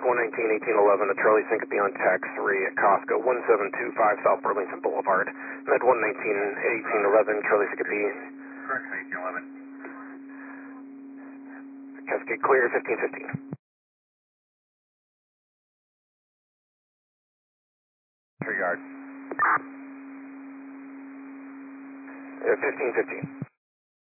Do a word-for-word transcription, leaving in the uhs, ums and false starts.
Med one nineteen, eighteen eleven to Charlie Syncope on tax three at Costco, one seven two five South Burlington Boulevard. Med one nineteen, eighteen eleven, Charlie Syncope. Correction, eighteen eleven. Cascade clear, fifteen fifteen. Three yard. Uh, fifteen fifteen.